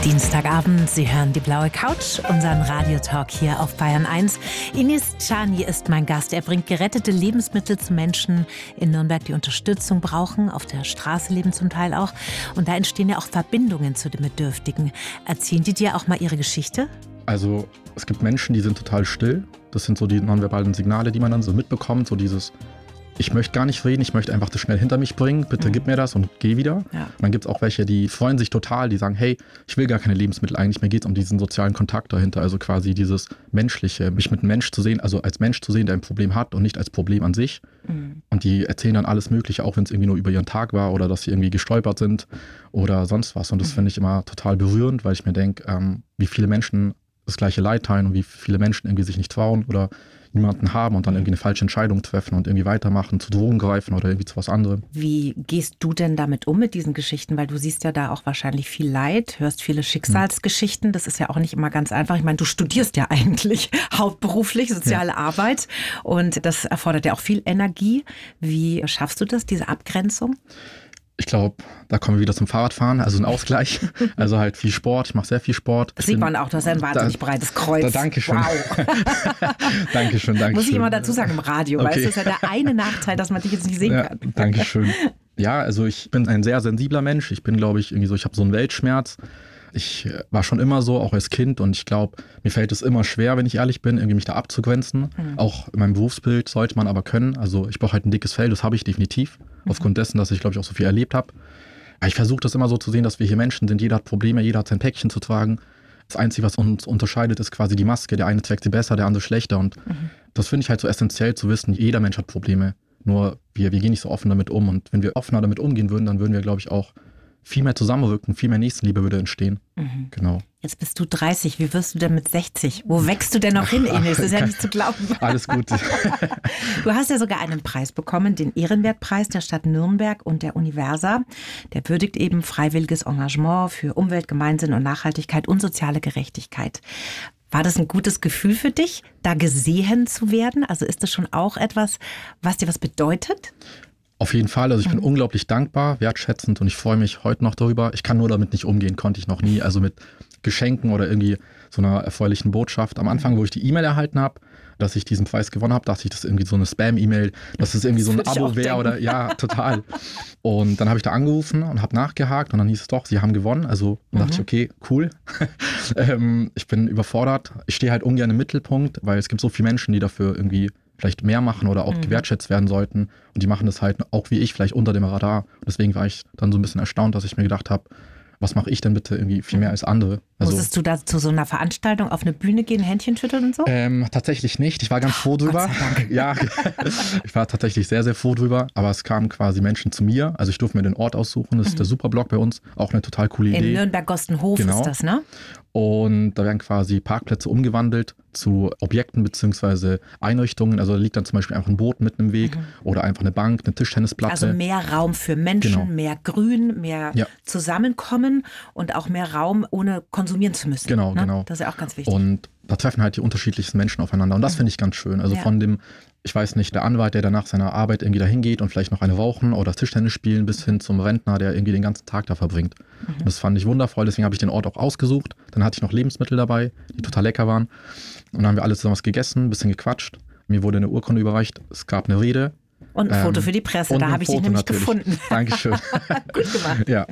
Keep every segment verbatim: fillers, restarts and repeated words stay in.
Dienstagabend, Sie hören die blaue Couch, unseren Radiotalk hier auf Bayern eins. Enis Cani ist mein Gast. Er bringt gerettete Lebensmittel zu Menschen in Nürnberg, die Unterstützung brauchen, auf der Straße leben zum Teil auch. Und da entstehen ja auch Verbindungen zu den Bedürftigen. Erzählen die dir auch mal ihre Geschichte? Also es gibt Menschen, die sind total still. Das sind so die nonverbalen Signale, die man dann so mitbekommt. So dieses, ich möchte gar nicht reden, ich möchte einfach das schnell hinter mich bringen. Bitte mhm. gib mir das und geh wieder. Ja. Und dann gibt es auch welche, die freuen sich total, die sagen, hey, ich will gar keine Lebensmittel eigentlich, mir geht es um diesen sozialen Kontakt dahinter. Also quasi dieses Menschliche, mich mit einem Mensch zu sehen, also als Mensch zu sehen, der ein Problem hat und nicht als Problem an sich. Mhm. Und die erzählen dann alles Mögliche, auch wenn es irgendwie nur über ihren Tag war oder dass sie irgendwie gestolpert sind oder sonst was. Und das mhm. finde ich immer total berührend, weil ich mir denke, ähm, wie viele Menschen das gleiche Leid teilen und wie viele Menschen irgendwie sich nicht trauen oder niemanden haben und dann irgendwie eine falsche Entscheidung treffen und irgendwie weitermachen, zu Drogen greifen oder irgendwie zu was anderem. Wie gehst du denn damit um mit diesen Geschichten? Weil du siehst ja da auch wahrscheinlich viel Leid, hörst viele Schicksalsgeschichten. Das ist ja auch nicht immer ganz einfach. Ich meine, du studierst ja eigentlich hauptberuflich soziale ja. Arbeit und das erfordert ja auch viel Energie. Wie schaffst du das, diese Abgrenzung? Ich glaube, da kommen wir wieder zum Fahrradfahren, also ein Ausgleich. Also halt viel Sport, ich mache sehr viel Sport. Das sieht man auch, du hast ein wahnsinnig da, breites Kreuz. Da, danke schön. Wow. danke schön, danke Muss schön. ich immer dazu sagen, im Radio, okay. Weißt du, das ist ja der eine Nachteil, dass man dich jetzt nicht sehen ja, kann. Danke schön. Ja, also ich bin ein sehr sensibler Mensch. Ich bin, glaube ich, irgendwie so, ich habe so einen Weltschmerz. Ich war schon immer so, auch als Kind, und ich glaube, mir fällt es immer schwer, wenn ich ehrlich bin, irgendwie mich da abzugrenzen. Mhm. Auch in meinem Berufsbild sollte man aber können. Also ich brauche halt ein dickes Fell, das habe ich definitiv. Mhm. Aufgrund dessen, dass ich, glaube ich, auch so viel erlebt habe. Aber ich versuche das immer so zu sehen, dass wir hier Menschen sind. Jeder hat Probleme, jeder hat sein Päckchen zu tragen. Das Einzige, was uns unterscheidet, ist quasi die Maske. Der eine trägt sie besser, der andere schlechter. Und mhm. das finde ich halt so essentiell zu wissen. Jeder Mensch hat Probleme. Nur wir, wir gehen nicht so offen damit um. Und wenn wir offener damit umgehen würden, dann würden wir, glaube ich, auch viel mehr zusammenrücken, viel mehr Nächstenliebe würde entstehen. Mhm. Genau. Jetzt bist du dreißig, wie wirst du denn mit sechzig? Wo wächst du denn noch hin, Enis? Das ist ja nicht zu glauben. Alles gut. Du hast ja sogar einen Preis bekommen, den Ehrenwertpreis der Stadt Nürnberg und der Universa. Der würdigt eben freiwilliges Engagement für Umwelt, Gemeinsinn und Nachhaltigkeit und soziale Gerechtigkeit. War das ein gutes Gefühl für dich, da gesehen zu werden? Also ist das schon auch etwas, was dir was bedeutet? Auf jeden Fall, also ich bin mhm. unglaublich dankbar, wertschätzend und ich freue mich heute noch darüber. Ich kann nur damit nicht umgehen, konnte ich noch nie, also mit Geschenken oder irgendwie so einer erfreulichen Botschaft. Am Anfang, wo ich die E-Mail erhalten habe, dass ich diesen Preis gewonnen habe, dachte ich, das ist irgendwie so eine Spam-E-Mail, dass es irgendwie so ein Abo wäre oder ja, total. Und dann habe ich da angerufen und habe nachgehakt und dann hieß es doch, sie haben gewonnen. Also mhm. dachte ich, okay, cool. ähm, ich bin überfordert. Ich stehe halt ungern im Mittelpunkt, weil es gibt so viele Menschen, die dafür irgendwie vielleicht mehr machen oder auch mhm. gewertschätzt werden sollten. Und die machen das halt auch wie ich, vielleicht unter dem Radar. Und deswegen war ich dann so ein bisschen erstaunt, dass ich mir gedacht habe, was mache ich denn bitte irgendwie viel mehr als andere? Also, musstest du da zu so einer Veranstaltung auf eine Bühne gehen, Händchen schütteln und so? Ähm, tatsächlich nicht. Ich war ganz froh drüber. Gott sei Dank. Ja, ich war tatsächlich sehr, sehr froh drüber. Aber es kamen quasi Menschen zu mir. Also ich durfte mir den Ort aussuchen. Das ist mhm. der Superblock bei uns. Auch eine total coole Idee. In Nürnberg-Gostenhof genau. ist das, ne? Und da werden quasi Parkplätze umgewandelt zu Objekten bzw. Einrichtungen. Also da liegt dann zum Beispiel einfach ein Boot mitten im Weg mhm. oder einfach eine Bank, eine Tischtennisplatte. Also mehr Raum für Menschen, genau. mehr Grün, mehr ja. Zusammenkommen und auch mehr Raum, ohne konsumieren zu müssen. Genau, ne? genau. Das ist ja auch ganz wichtig. Und da treffen halt die unterschiedlichsten Menschen aufeinander. Und das mhm. finde ich ganz schön. Also ja. von dem, ich weiß nicht, der Anwalt, der danach seiner Arbeit irgendwie dahin geht und vielleicht noch eine rauchen oder Tischtennis spielen, bis hin zum Rentner, der irgendwie den ganzen Tag da verbringt. Mhm. Und das fand ich wundervoll. Deswegen habe ich den Ort auch ausgesucht. Dann hatte ich noch Lebensmittel dabei, die total lecker waren. Und dann haben wir alle zusammen was gegessen, ein bisschen gequatscht. Mir wurde eine Urkunde überreicht. Es gab eine Rede. Und ein ähm, Foto für die Presse, da habe ich dich nämlich natürlich. gefunden. Dankeschön. Gut gemacht. Ja.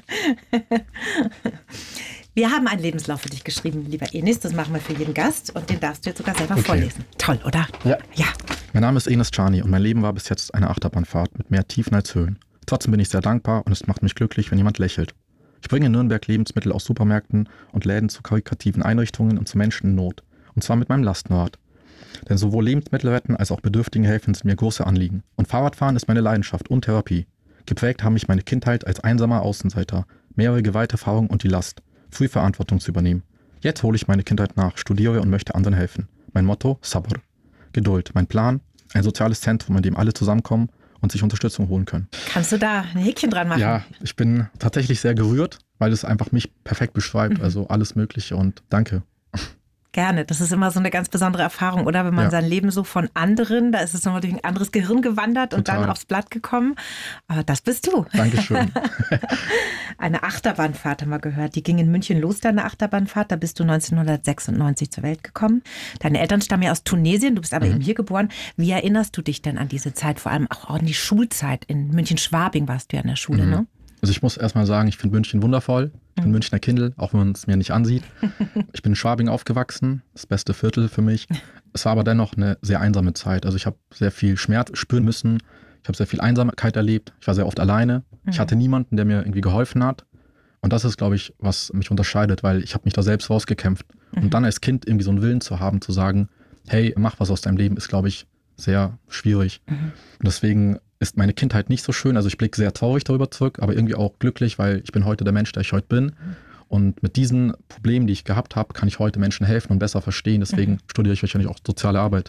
Wir haben einen Lebenslauf für dich geschrieben, lieber Enis. Das machen wir für jeden Gast und den darfst du jetzt sogar selber okay. vorlesen. Toll, oder? Ja. ja. Mein Name ist Enis Cani und mein Leben war bis jetzt eine Achterbahnfahrt mit mehr Tiefen als Höhen. Trotzdem bin ich sehr dankbar und es macht mich glücklich, wenn jemand lächelt. Ich bringe in Nürnberg Lebensmittel aus Supermärkten und Läden zu karitativen Einrichtungen und zu Menschen in Not. Und zwar mit meinem Lastenrad. Denn sowohl Lebensmittel retten als auch Bedürftigen helfen sind mir große Anliegen. Und Fahrradfahren ist meine Leidenschaft und Therapie. Geprägt haben mich meine Kindheit als einsamer Außenseiter, mehrere Gewalterfahrungen und die Last, früh Verantwortung zu übernehmen. Jetzt hole ich meine Kindheit nach, studiere und möchte anderen helfen. Mein Motto, Sabr. Geduld. Mein Plan, ein soziales Zentrum, in dem alle zusammenkommen und sich Unterstützung holen können. Kannst du da ein Häkchen dran machen? Ja, ich bin tatsächlich sehr gerührt, weil es einfach mich perfekt beschreibt. Mhm. Also alles Mögliche und danke. Gerne. Das ist immer so eine ganz besondere Erfahrung, oder? Wenn man ja. sein Leben so von anderen, da ist es nochmal durch ein anderes Gehirn gewandert Total. Und dann aufs Blatt gekommen. Aber das bist du. Dankeschön. Eine Achterbahnfahrt haben wir gehört. Die ging in München los, deine Achterbahnfahrt. Da bist du neunzehnhundertsechsundneunzig zur Welt gekommen. Deine Eltern stammen ja aus Tunesien, du bist aber mhm. eben hier geboren. Wie erinnerst du dich denn an diese Zeit, vor allem auch an die Schulzeit? In München-Schwabing warst du ja in der Schule, mhm. ne? Also ich muss erstmal sagen, ich finde München wundervoll. Ich bin mhm. Münchner Kindl, auch wenn man es mir nicht ansieht. Ich bin in Schwabing aufgewachsen, das beste Viertel für mich. Es war aber dennoch eine sehr einsame Zeit. Also ich habe sehr viel Schmerz spüren müssen. Ich habe sehr viel Einsamkeit erlebt. Ich war sehr oft alleine. Mhm. Ich hatte niemanden, der mir irgendwie geholfen hat. Und das ist, glaube ich, was mich unterscheidet, weil ich habe mich da selbst rausgekämpft. Mhm. Und dann als Kind irgendwie so einen Willen zu haben, zu sagen, hey, mach was aus deinem Leben, ist, glaube ich, sehr schwierig. Mhm. Und deswegen ist meine Kindheit nicht so schön. Also ich blicke sehr traurig darüber zurück, aber irgendwie auch glücklich, weil ich bin heute der Mensch, der ich heute bin. Und mit diesen Problemen, die ich gehabt habe, kann ich heute Menschen helfen und besser verstehen. Deswegen mhm. studiere ich wahrscheinlich auch soziale Arbeit.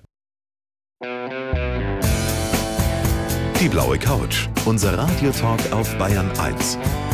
Die blaue Couch, unser Radiotalk auf Bayern eins.